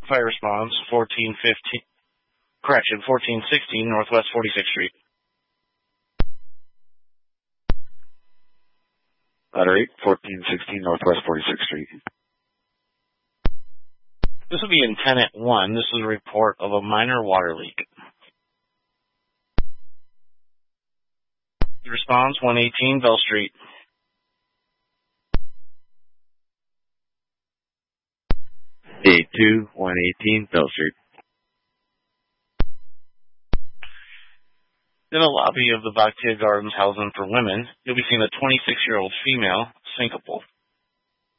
Fire response 1416 Northwest 46th Street. Ladder 8, 1416 Northwest 46th Street. This will be in Tenant 1. This is a report of a minor water leak. Response 118 Bell Street. A2, 118 Bell Street. In the lobby of the Bactia Gardens Housing for Women, you'll be seeing a 26-year-old female syncopal.